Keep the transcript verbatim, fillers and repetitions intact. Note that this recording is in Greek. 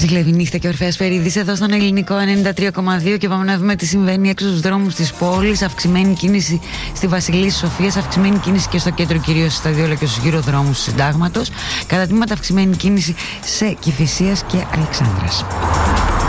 Ζηλεύει νύχτα και Ορφέας Περίδης εδώ στον Ελληνικό ενενήντα τρία κόμμα δύο και πάμε να δούμε τι συμβαίνει έξω στους δρόμους της πόλης. Αυξημένη κίνηση στη Βασιλής Σοφίας, αυξημένη κίνηση και στο κέντρο, κυρίως στα δύο και στους γύρω δρόμους του Συντάγματος. Κατά τμήματα αυξημένη κίνηση σε Κηφισίας και Αλεξάνδρας.